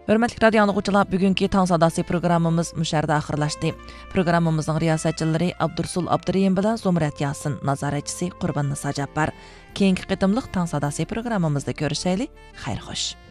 Hörmətli radio anlıqçılar, bugünkü Tang Sadası programımız müşərdə axırlaşdı. Programımızın riyasətçiləri Abdursul Abduriyim bilan Zumrat Yasin, nazaretçisi Qurban Nisa Cabbar. Keyingi qitimliq Tang Sadası programımızda görüşəyli. Xeyr xoş.